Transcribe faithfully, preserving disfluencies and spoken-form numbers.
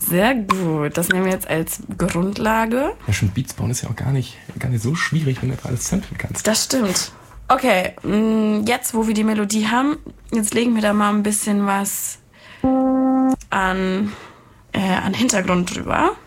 Sehr gut. Das nehmen wir jetzt als Grundlage. Ja, schon Beats bauen ist ja auch gar nicht, gar nicht so schwierig, wenn du einfach alles samplen kannst. Das stimmt. Okay, jetzt, wo wir die Melodie haben, jetzt legen wir da mal ein bisschen was an, äh, an Hintergrund drüber.